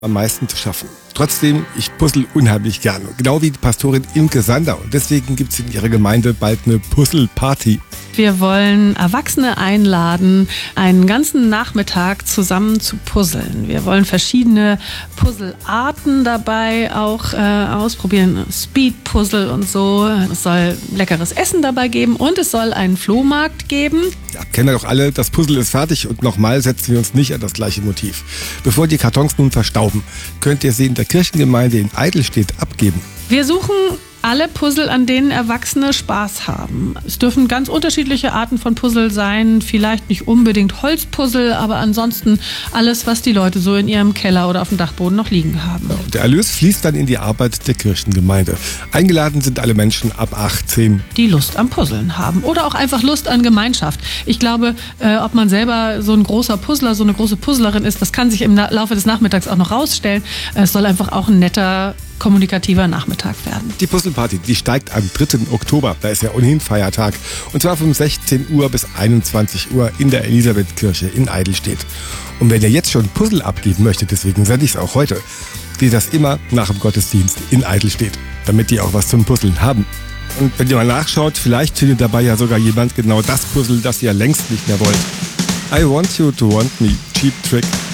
am meisten zu schaffen. Trotzdem, ich puzzle unheimlich gern. Genau wie die Pastorin Imke Sander. Und deswegen gibt es in ihrer Gemeinde bald eine Puzzle-Party. Wir wollen Erwachsene einladen, einen ganzen Nachmittag zusammen zu puzzeln. Wir wollen verschiedene Puzzlearten dabei auch ausprobieren. Speed-Puzzle und so. Es soll leckeres Essen dabei geben und es soll einen Flohmarkt geben. Ja, kennen wir doch alle, das Puzzle ist fertig und nochmal setzen wir uns nicht an das gleiche Motiv. Bevor die Kartons nun verstauben, könnt ihr sie in der Kirchengemeinde in Eidelstedt abgeben. Wir suchen alle Puzzle, an denen Erwachsene Spaß haben. Es dürfen ganz unterschiedliche Arten von Puzzle sein, vielleicht nicht unbedingt Holzpuzzle, aber ansonsten alles, was die Leute so in ihrem Keller oder auf dem Dachboden noch liegen haben. Ja, der Erlös fließt dann in die Arbeit der Kirchengemeinde. Eingeladen sind alle Menschen ab 18. Die Lust am Puzzeln haben oder auch einfach Lust an Gemeinschaft. Ich glaube, ob man selber so ein großer Puzzler, so eine große Puzzlerin ist, das kann sich im Laufe des Nachmittags auch noch rausstellen. Es soll einfach auch ein netter, kommunikativer Nachmittag werden. Die Puzzleparty, die steigt am 3. Oktober, da ist ja ohnehin Feiertag, und zwar von 16 Uhr bis 21 Uhr in der Elisabethkirche in Eidelstedt. Und wenn ihr jetzt schon Puzzle abgeben möchtet, deswegen sende ich es auch heute, geht das immer nach dem Gottesdienst in Eidelstedt, damit die auch was zum Puzzeln haben. Und wenn ihr mal nachschaut, vielleicht findet dabei ja sogar jemand genau das Puzzle, das ihr längst nicht mehr wollt. I Want You to Want Me, Cheap Trick.